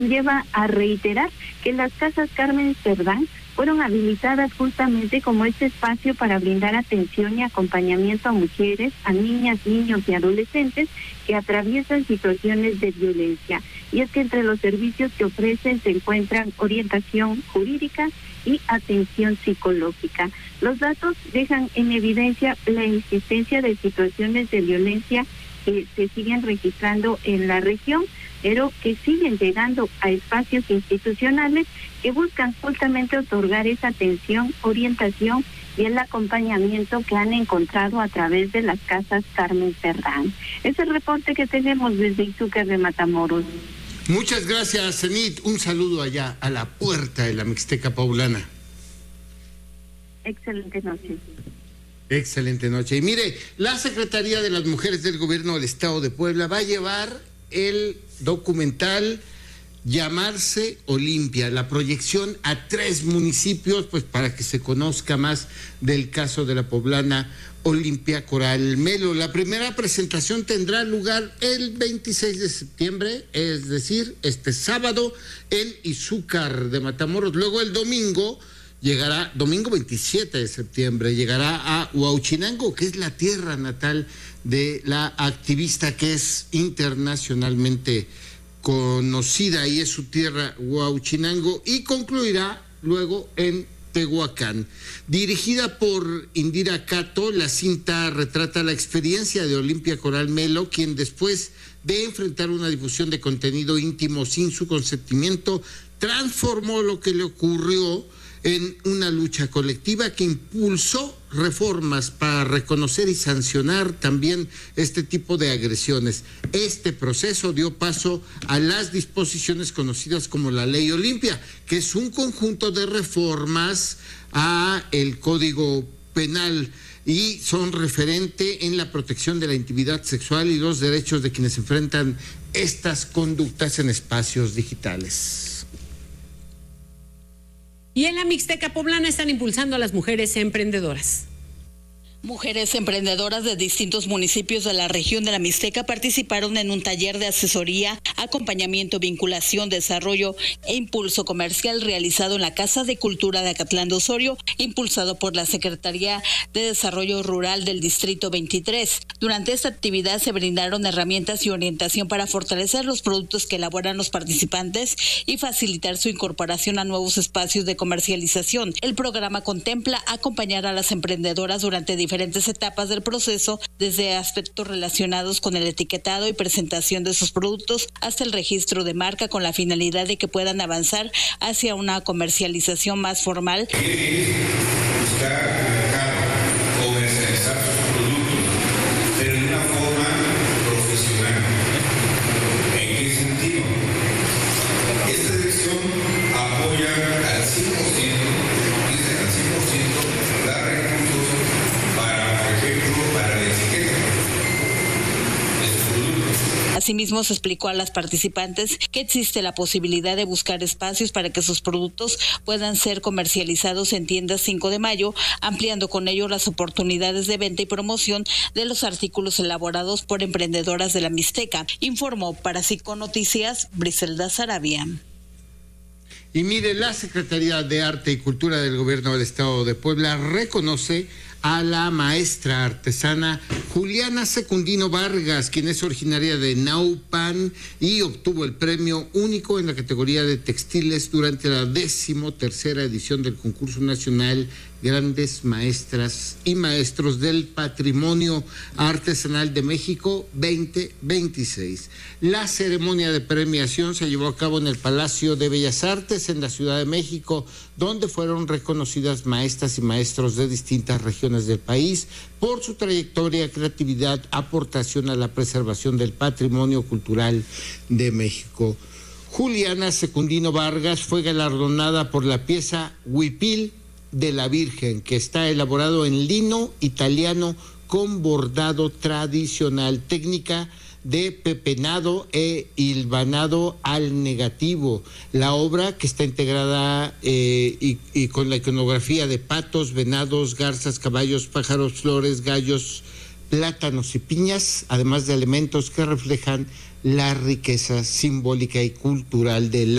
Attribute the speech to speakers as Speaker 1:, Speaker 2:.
Speaker 1: lleva a reiterar que las Casas Carmen Cerdán fueron habilitadas justamente como este espacio para brindar atención y acompañamiento a mujeres, a niñas, niños y adolescentes que atraviesan situaciones de violencia. Y es que entre los servicios que ofrecen se encuentran orientación jurídica y atención psicológica. Los datos dejan en evidencia la existencia de situaciones de violencia que se siguen registrando en la región, pero que siguen llegando a espacios institucionales que buscan justamente otorgar esa atención, orientación y el acompañamiento que han encontrado a través de las Casas Carmen Cerdán. Es el reporte que tenemos desde Izúcar de Matamoros.
Speaker 2: Muchas gracias, Zenit. Un saludo allá a la puerta de la Mixteca Poblana.
Speaker 1: Excelente noche.
Speaker 2: Excelente noche. Y mire, la Secretaría de las Mujeres del Gobierno del Estado de Puebla va a llevar el documental Llamarse Olimpia, la proyección a 3 municipios, pues para que se conozca más del caso de la poblana Olimpia Coral Melo. La primera presentación tendrá lugar el 26 de septiembre, es decir, este sábado, en Izúcar de Matamoros. Luego el domingo 27 de septiembre, llegará a Huauchinango, que es la tierra natal de la activista que es internacionalmente conocida y es su tierra, Huauchinango, y concluirá luego en Tehuacán. Dirigida por Indira Cato, la cinta retrata la experiencia de Olimpia Coral Melo, quien después de enfrentar una difusión de contenido íntimo sin su consentimiento, transformó lo que le ocurrió en una lucha colectiva que impulsó reformas para reconocer y sancionar también este tipo de agresiones. Este proceso dio paso a las disposiciones conocidas como la Ley Olimpia, que es un conjunto de reformas a el Código Penal y son referente en la protección de la intimidad sexual y los derechos de quienes enfrentan estas conductas en espacios digitales.
Speaker 3: Y en la Mixteca Poblana están impulsando a las mujeres emprendedoras.
Speaker 4: Mujeres emprendedoras de distintos municipios de la región de la Mixteca participaron en un taller de asesoría, acompañamiento, vinculación, desarrollo e impulso comercial realizado en la Casa de Cultura de Acatlán de Osorio, impulsado por la Secretaría de Desarrollo Rural del Distrito 23. Durante esta actividad se brindaron herramientas y orientación para fortalecer los productos que elaboran los participantes y facilitar su incorporación a nuevos espacios de comercialización. El programa contempla acompañar a las emprendedoras durante diferentes etapas del proceso, desde aspectos relacionados con el etiquetado y presentación de sus productos hasta el registro de marca, con la finalidad de que puedan avanzar hacia una comercialización más formal.
Speaker 5: Buscar mercado, comercializar sus productos, pero de una forma profesional. ¿En qué sentido? Esta dirección apoya al 100%, dice al 100%, da recursos para, por ejemplo, para la etiqueta de sus productos.
Speaker 4: Asimismo, se explicó a las participantes que existe la posibilidad de buscar espacios para que sus productos puedan ser comercializados en tiendas 5 de Mayo, ampliando con ello las oportunidades de venta y promoción de los artículos elaborados por emprendedoras de la Mixteca. Informó para Cico Noticias, Briselda Sarabia.
Speaker 2: Y mire, la Secretaría de Arte y Cultura del Gobierno del Estado de Puebla reconoce a la maestra artesana Juliana Secundino Vargas, quien es originaria de Naupan y obtuvo el premio único en la categoría de textiles durante la 13ª edición del concurso nacional Grandes Maestras y Maestros del Patrimonio Artesanal de México 2026. La ceremonia de premiación se llevó a cabo en el Palacio de Bellas Artes en la Ciudad de México, donde fueron reconocidas maestras y maestros de distintas regiones del país por su trayectoria, creatividad, aportación a la preservación del patrimonio cultural de México. Juliana Secundino Vargas fue galardonada por la pieza Huipil de la Virgen, que está elaborado en lino italiano con bordado tradicional, técnica de pepenado e hilvanado al negativo. La obra, que está integrada y con la iconografía de patos, venados, garzas, caballos, pájaros, flores, gallos, plátanos y piñas, además de elementos que reflejan la riqueza simbólica y cultural de la